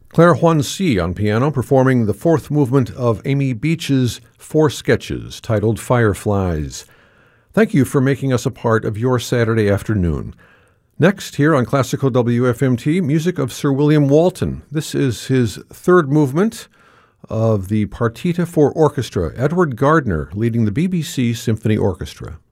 Claire Juan-C on piano, performing the fourth movement of Amy Beach's Four Sketches, titled Fireflies. Thank you for making us a part of your Saturday afternoon. Next, here on Classical WFMT, music of Sir William Walton. This is his third movement of the Partita for Orchestra, Edward Gardner leading the BBC Symphony Orchestra.